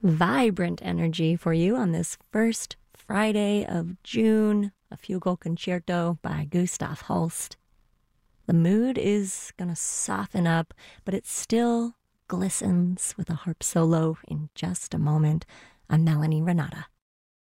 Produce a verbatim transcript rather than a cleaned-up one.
vibrant energy for you on this first Friday of June, a Fugal Concerto by Gustav Holst. The mood is going to soften up, but it still glistens with a harp solo in just a moment. I'm Melanie Renata.